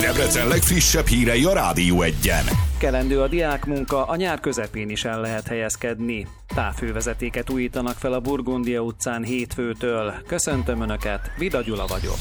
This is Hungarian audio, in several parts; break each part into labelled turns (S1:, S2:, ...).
S1: Debrecen legfrissebb hírei a Rádió Egyen.
S2: Kelendő a diákmunka, a nyár közepén is el lehet helyezkedni. Távhővezetéket újítanak fel a Burgundia utcán hétfőtől. Köszöntöm Önöket, Vida Gyula vagyok.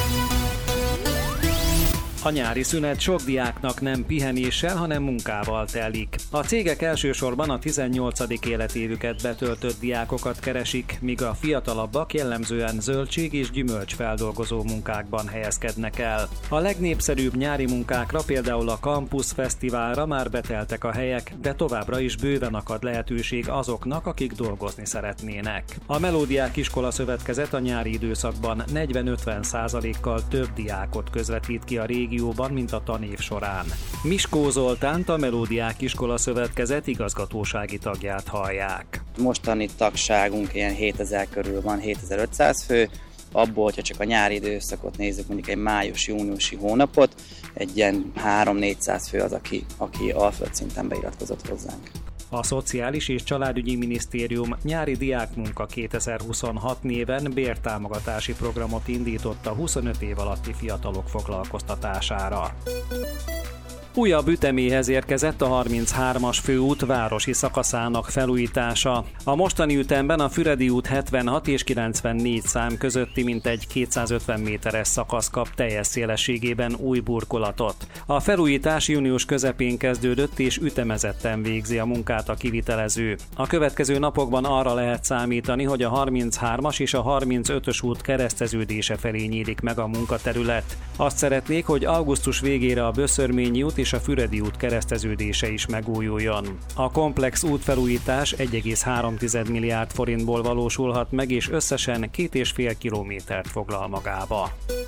S2: A nyári szünet sok diáknak nem pihenéssel, hanem munkával telik. A cégek elsősorban a 18. életévüket betöltött diákokat keresik, míg a fiatalabbak jellemzően zöldség- és gyümölcsfeldolgozó munkákban helyezkednek el. A legnépszerűbb nyári munkákra, például a Campus Fesztiválra már beteltek a helyek, de továbbra is bőven akad lehetőség azoknak, akik dolgozni szeretnének. A Melódiák Iskola Szövetkezet a nyári időszakban 40-50%-kal több diákot közvetít ki a régióban, mint a tanév során. Miskó Zoltánt, a Melódiák Iskola Szövetkezet igazgatósági tagját hallják.
S3: Mostani tagságunk ilyen 7000 körül van, 7500 fő, abból, hogyha csak a nyári időszakot nézzük, mondjuk egy május-júniusi hónapot, egy ilyen 3-400 fő az, aki alföld szinten beiratkozott hozzánk.
S2: A Szociális és Családügyi Minisztérium nyári diákmunka 2026 néven bértámogatási programot indított a 25 év alatti fiatalok foglalkoztatására. Újabb üteméhez érkezett a 33-as főút városi szakaszának felújítása. A mostani ütemben a Füredi út 76 és 94 szám közötti mintegy 250 méteres szakasz kap teljes szélességében új burkolatot. A felújítás június közepén kezdődött és ütemezetten végzi a munkát a kivitelező. A következő napokban arra lehet számítani, hogy a 33-as és a 35-ös út kereszteződése felé nyílik meg a munkaterület. Azt szeretnék, hogy augusztus végére a Böszörményi út és a Füredi út kereszteződése is megújuljon. A komplex útfelújítás 1,3 milliárd forintból valósulhat meg, és összesen 2,5 kilométert foglal magába.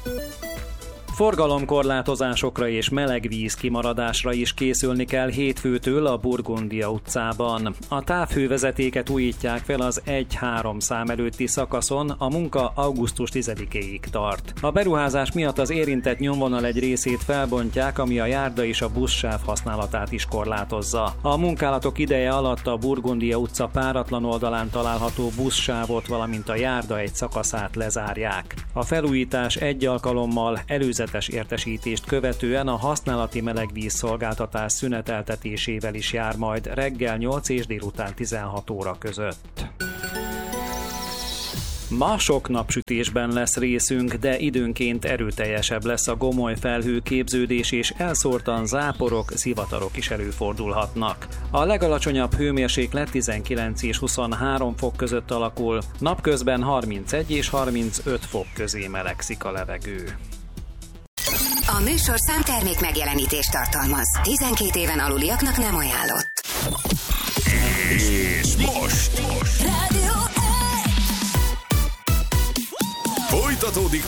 S2: Forgalomkorlátozásokra és meleg víz kimaradásra is készülni kell hétfőtől a Burgundia utcában. A távhővezetéket újítják fel az 1-3 szám előtti szakaszon, a munka augusztus 10-éig tart. A beruházás miatt az érintett nyomvonal egy részét felbontják, ami a járda és a buszsáv használatát is korlátozza. A munkálatok ideje alatt a Burgundia utca páratlan oldalán található buszsávot, valamint a járda egy szakaszát lezárják. A felújítás egy alkalommal előzetes értesítést követően a használati melegvíz szolgáltatás szüneteltetésével is jár majd reggel 8 és délután 16 óra között. Ma sok napsütésben lesz részünk, de időnként erőteljesebb lesz a gomoly felhőképződés, és elszórtan záporok, zivatarok is előfordulhatnak. A legalacsonyabb hőmérséklet 19 és 23 fok között alakul, napközben 31 és 35 fok közé melegszik a levegő.
S4: A műsorszám termék megjelenítést tartalmaz. 12 éven aluliaknak nem ajánlott.
S1: És most
S4: Rádió
S1: folytatódik